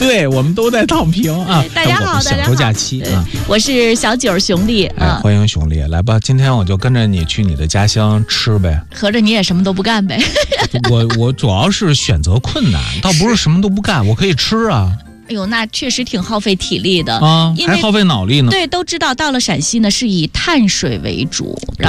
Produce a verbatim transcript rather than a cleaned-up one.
对，我们都在躺平啊。 大家好，大家好。 享受假期啊！ 我是小九熊丽啊、 哎，欢迎熊丽来吧。今天我就跟着你去你的家乡吃呗。 合着你也什么都不干呗？ 我我主要是选择困难，倒不是什么都不干，我可以吃啊。 哎呦，那确实挺耗费体力的啊，还耗费脑力呢。 对，都知道到了陕西呢，是以碳水为主。